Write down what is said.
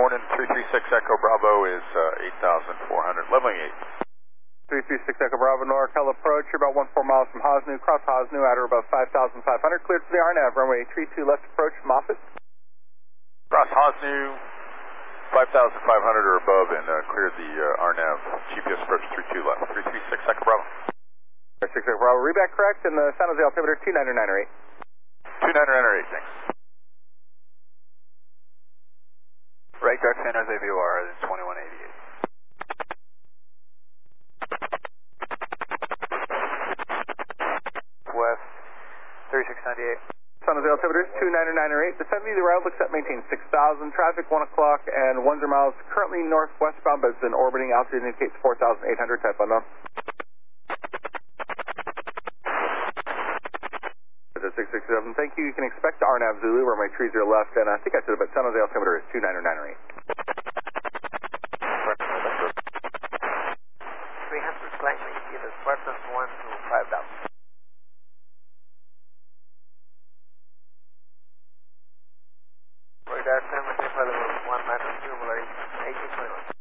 morning, 336 Echo Bravo is 8,400, leveling 8. 336 Echo Bravo, NorCal approach, you're about 14 miles from Hosnu, cross Hosnu, at or about 5,500, cleared for the RNAV, runway 32 left approach, Moffett. Cross Hosnu, 5,500 or above, and cleared the RNAV, GPS approach 32 left, 336 Echo Bravo. 336 Echo Bravo, read back correct, and the San Jose altimeter 299 or 8. 299 or 8, thanks. Right, direct San Jose VOR is 2188. West 3698. San Jose altimeter 299 or 8. Descend the route looks at maintain 6,000. Traffic 1 o'clock and 10 miles. Currently northwestbound, but it's been orbiting. Altitude indicates 4,800. Type unknown. 667. Thank you. You can expect the RNAV Zulu, where my trees are left, and I think I said about San Jose altimeter is 299 or 8. 300 climbing, give us Spartan 1 to 5,000. Radar 7 available 1 minus 2, 18.1.